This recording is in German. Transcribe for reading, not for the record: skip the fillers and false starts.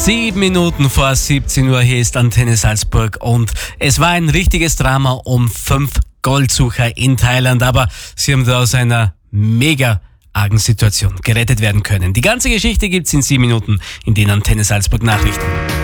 7 Minuten vor 17 Uhr, hier ist Antenne Salzburg und es war ein richtiges Drama um 5 Goldsucher in Thailand, aber sie haben da aus einer mega argen Situation gerettet werden können. Die ganze Geschichte gibt's in 7 Minuten in den Antenne Salzburg Nachrichten.